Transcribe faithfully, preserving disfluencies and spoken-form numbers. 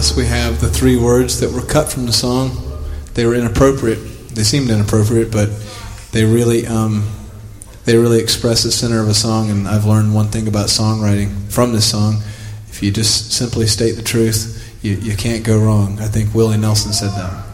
us, we have the three words that were cut from the song. They were inappropriate. They seemed inappropriate, but they really um, they really express the center of a song. And I've learned one thing about songwriting from this song: if you just simply state the truth, you, you can't go wrong. I think Willie Nelson said that.